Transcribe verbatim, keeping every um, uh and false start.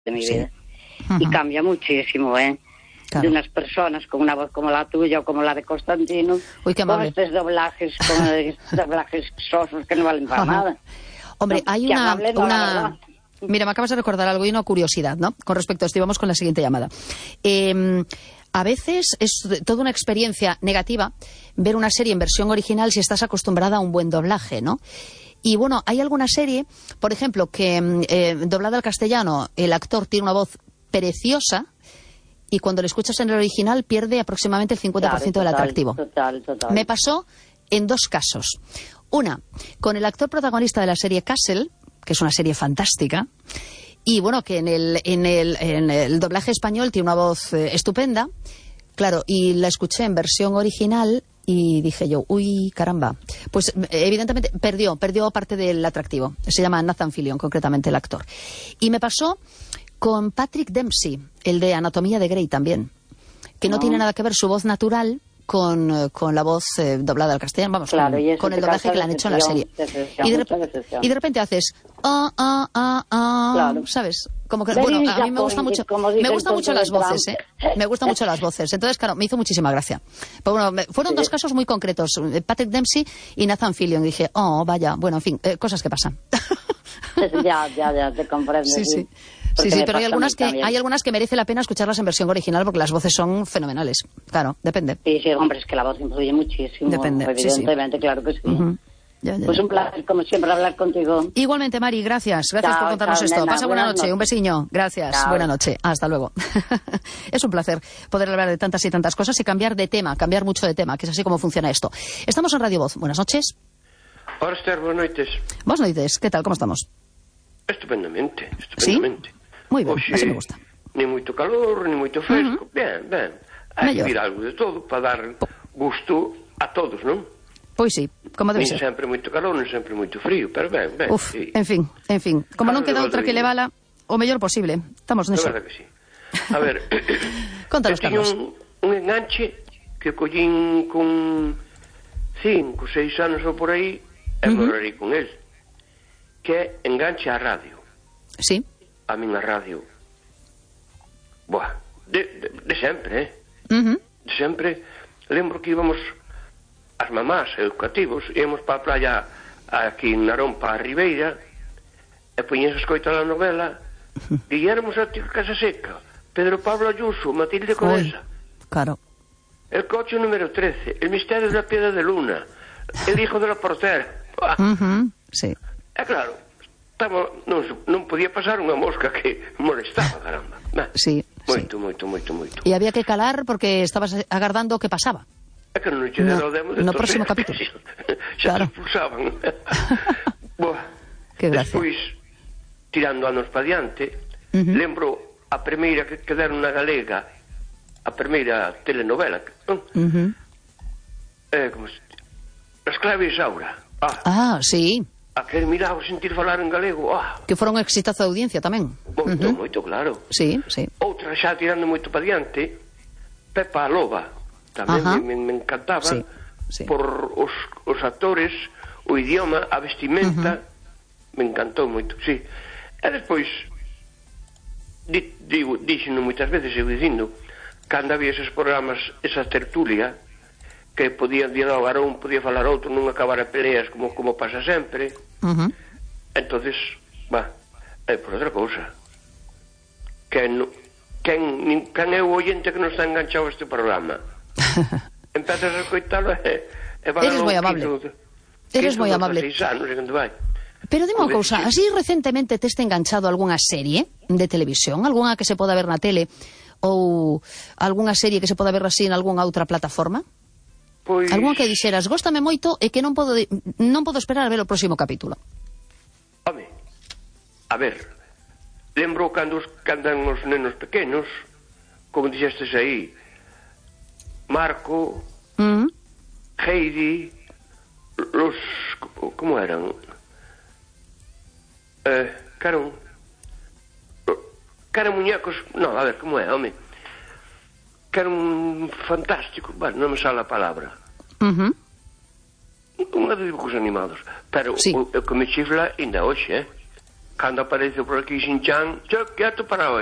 de mi sí. vida. Uh-huh. Y cambia muchísimo, ¿eh? Claro. De unas personas con una voz como la tuya o como la de Constantino. Uy, qué amable. Con estos doblajes, con estos doblajes sosos que no valen para uh-huh. nada. Hombre, no, hay una... amable, no, una... Mira, me acabas de recordar algo y una curiosidad, ¿no? Con respecto a esto, y vamos con la siguiente llamada. Eh, a veces es toda una experiencia negativa ver una serie en versión original si estás acostumbrada a un buen doblaje, ¿no? Y bueno, hay alguna serie, por ejemplo, que eh, doblada al castellano, el actor tiene una voz preciosa y cuando lo escuchas en el original pierde aproximadamente el cincuenta por ciento claro, total, del atractivo. Total, total. Me pasó en dos casos. Una, con el actor protagonista de la serie Castle, que es una serie fantástica, y bueno, que en el, en el, en el doblaje español tiene una voz eh, estupenda, claro, y la escuché en versión original y dije yo, uy, caramba. Pues evidentemente perdió, perdió parte del atractivo. Se llama Nathan Fillion, concretamente el actor. Y me pasó con Patrick Dempsey, el de Anatomía de Grey también, que no, no tiene nada que ver su voz natural con, con la voz eh, doblada al castellano, vamos, claro, con, con el doblaje que le han hecho en la serie. Y de, y de repente haces, ah, ah, ah, ah, claro. ¿Sabes? Como que, bueno, a mí me gusta mucho, me gustan mucho las voces, ¿eh? Me gustan mucho las voces. Entonces, claro, me hizo muchísima gracia. Pero bueno, me, fueron sí. dos casos muy concretos, Patrick Dempsey y Nathan Fillion. Y dije, oh, vaya, bueno, en fin, eh, cosas que pasan. Ya, ya, ya, te comprendo. Sí, sí. Sí, sí, pero hay algunas que hay algunas que merece la pena escucharlas en versión original porque las voces son fenomenales. Claro, depende. Sí, sí, hombre, es que la voz influye muchísimo. Depende, evidentemente, sí, sí. Claro que sí. Uh-huh. Ya, ya, pues ya. un placer, como siempre, hablar contigo. Igualmente, Mari, gracias. Gracias chao, por contarnos chao, esto. nena, Pasa buena noche. noche. Un besiño. Gracias. Chao. Buena noche. Hasta luego. Es un placer poder hablar de tantas y tantas cosas y cambiar de tema, cambiar mucho de tema, que es así como funciona esto. Estamos en Radio Voz. Buenas noches. Hola, Esther, buenas noches. Buenas noches. ¿Qué tal? ¿Cómo estamos? Estupendamente, estupendamente. ¿Sí? Muy bien, Oxe, así me gusta. Ni moito calor, ni moito fresco. Uh-huh. Ben, ben. Hai que vir algo de todo para dar gusto a todos, non? Pois sí, como debe nin ser. Nin sempre moito calor, nin sempre moito frío, pero ben, ben. Uf, sí. en fin, en fin. Como non Claro, queda outra que le vala, o mellor posible. Estamos neso. A verdade que sí. A ver, contanos, Carlos. Un, un enganche que collín con cinco, seis anos ou por aí, e uh-huh. morrerei con el, que é enganche á radio. Sí. A minha radio. Buah, de, de, de sempre, eh? Uh-huh. De sempre. Lembro que íbamos as mamás educativos, íbamos para a playa aquí en Narón, para a Ribeira, e poñías a escoitar a novela, Guillermo Sánchez Casaseca, Pedro Pablo Ayuso, Matilde Conesa. Claro. El coche número trece, El misterio de la piedra de luna, El hijo de la portera. Uh-huh. Sí. É claro, estaba, non, non podía pasar unha mosca que molestaba, caramba. Nah, sí, moito, sí. moito, moito, moito. E había que calar porque estabas agardando o que pasaba. É que non che deron o demo de no próximo capítulo. Xa claro. se expulsaban. Boa. Que gracia. Despois, tirando anos pa diante, uh-huh. lembro a primeira que, que deron na galega, a primeira telenovela, non? Uh-huh. Eh, como se... As claves Aura. Ah, ah sí. Aquel mirado sentir falar en galego, ah. Que fora un exitazo de audiencia tamén. Moito, uh-huh. moito, claro. Sí, sí. Outra xa tirando moito pa diante, Pepa a Loba, tamén uh-huh. me, me encantaba, sí, sí. por os, os actores, o idioma, a vestimenta, uh-huh. me encantou moito, sí. E despois, di, digo, dixeno moitas veces, eu dicindo, cando había eses programas, esa tertulia, que podían dialogar un, podía falar outro, non acabar a peleas como como pasa sempre. Uh-huh. Entonces, va, é por outra cousa. Quen, quen, quen é o oyente que non está enganchado a este programa? Empezas a escoitalo e... Eres moi amable. Eres moi amable. Anos, vai. Pero dime unha cousa, así recentemente te este enganchado algunha serie de televisión, algunha que se poda ver na tele ou algunha serie que se poda ver así en algunha outra plataforma? Pois... Algún que dixeras, góstame moito e que non podo de... non podo esperar a ver o próximo capítulo. Home, a ver, lembro cando candan os nenos pequenos, como dixestes aí, Marco, uh-huh. Heidi, los... como eran? Eh, caron... Caron muñecos... No, a ver, como é, home? Que era un fantástico, bueno, non me sale a palabra. Uh-huh. Unha de dibujos animados. Pero sí. o, o que me chifla ainda hoxe, eh? cando aparece por aquí Shin-chan, yo quieto para hoy.